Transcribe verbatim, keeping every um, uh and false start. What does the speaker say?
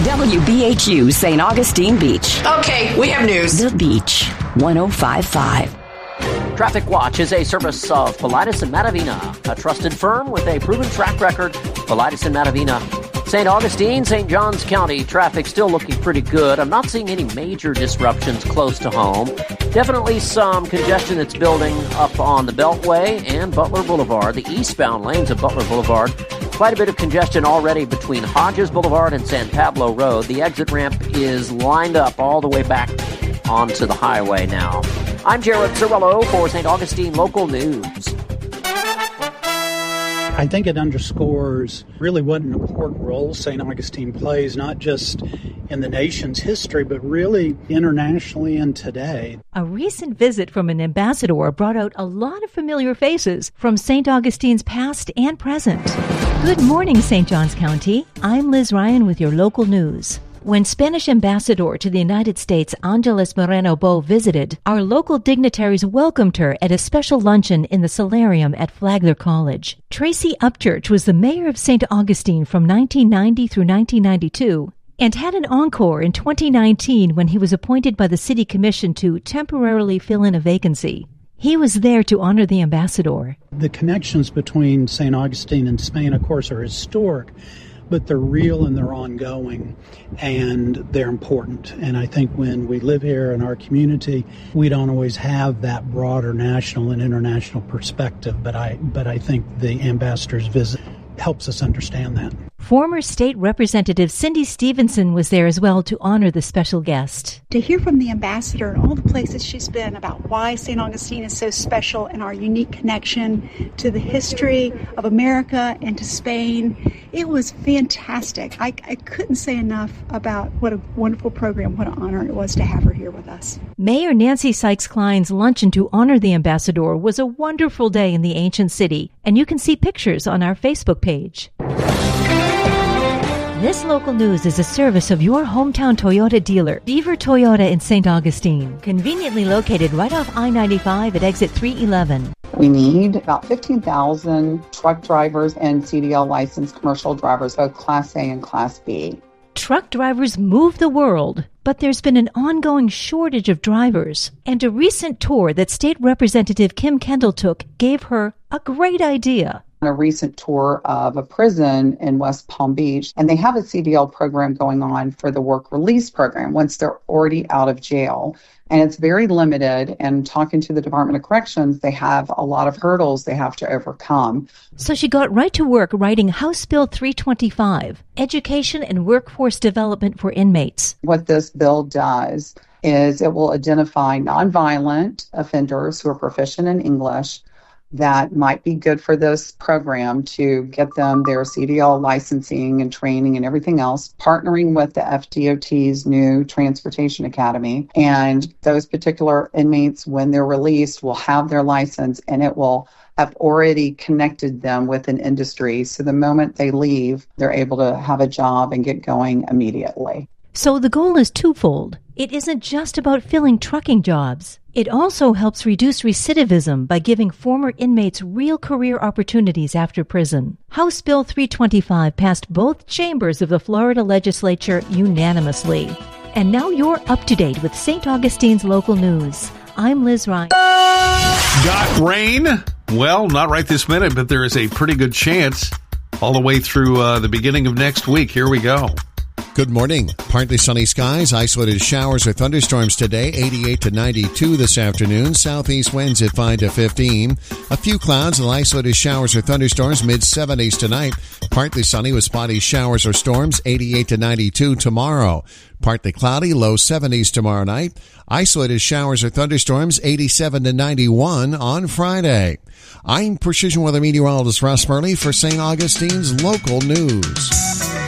W B H U Saint Augustine Beach. Okay, we have news. The Beach, one oh five point five. Traffic Watch is a service of Paulides and Matavina, a trusted firm with a proven track record. Paulides and Matavina. Saint Augustine, Saint Johns County, traffic still looking pretty good. I'm not seeing any major disruptions close to home. Definitely some congestion that's building up on the Beltway and Butler Boulevard, the eastbound lanes of Butler Boulevard. Quite a bit of congestion already between Hodges Boulevard and San Pablo Road. The exit ramp is lined up all the way back onto the highway now. I'm Jared Cirillo for Saint Augustine Local News. I think it underscores really what an important role Saint Augustine plays, not just in the nation's history, but really internationally and today. A recent visit from an ambassador brought out a lot of familiar faces from Saint Augustine's past and present. Good morning, Saint Johns County. I'm Liz Ryan with your local news. When Spanish ambassador to the United States Angeles Moreno-Bo visited, our local dignitaries welcomed her at a special luncheon in the solarium at Flagler College. Tracy Upchurch was the mayor of Saint Augustine from nineteen ninety through nineteen ninety-two and had an encore in twenty nineteen when he was appointed by the City Commission to temporarily fill in a vacancy. He was there to honor the ambassador. The connections between Saint Augustine and Spain, of course, are historic, but they're real and they're ongoing, and they're important. And I think when we live here in our community, we don't always have that broader national and international perspective, but I but I think the ambassador's visit helps us understand that. Former State Representative Cindy Stevenson was there as well to honor the special guest. To hear from the ambassador and all the places she's been about why Saint Augustine is so special and our unique connection to the history of America and to Spain, it was fantastic. I, I couldn't say enough about what a wonderful program, what an honor it was to have her here with us. Mayor Nancy Sykes-Klein's luncheon to honor the ambassador was a wonderful day in the ancient city, and you can see pictures on our Facebook page. This local news is a service of your hometown Toyota dealer, Beaver Toyota in Saint Augustine, conveniently located right off I ninety-five at exit three eleven. We need about fifteen thousand truck drivers and C D L licensed commercial drivers, both Class A and Class B. Truck drivers move the world, but there's been an ongoing shortage of drivers. And a recent tour that State Representative Kim Kendall took gave her a great idea. A recent tour of a prison in West Palm Beach, and they have a C D L program going on for the work release program once they're already out of jail. And it's very limited, and talking to the Department of Corrections, they have a lot of hurdles they have to overcome. So she got right to work writing House Bill three twenty-five, Education and Workforce Development for Inmates. What this bill does is it will identify nonviolent offenders who are proficient in English that might be good for this program to get them their C D L licensing and training and everything else, partnering with the F D O T's new Transportation Academy. And those particular inmates, when they're released, will have their license, and it will have already connected them with an industry. So the moment they leave, they're able to have a job and get going immediately. So the goal is twofold. It isn't just about filling trucking jobs. It also helps reduce recidivism by giving former inmates real career opportunities after prison. House Bill three twenty-five passed both chambers of the Florida legislature unanimously. And now you're up to date with Saint Augustine's local news. I'm Liz Ryan. Got rain? Well, not right this minute, but there is a pretty good chance all the way through uh, the beginning of next week. Here we go. Good morning. Partly sunny skies, isolated showers or thunderstorms today, eighty-eight to ninety-two this afternoon. Southeast winds at five to fifteen. A few clouds and isolated showers or thunderstorms, mid seventies tonight. Partly sunny with spotty showers or storms, eighty-eight to ninety-two tomorrow. Partly cloudy, low seventies tomorrow night. Isolated showers or thunderstorms, eighty-seven to ninety-one on Friday. I'm Precision Weather Meteorologist Russ Murley for Saint Augustine's local news.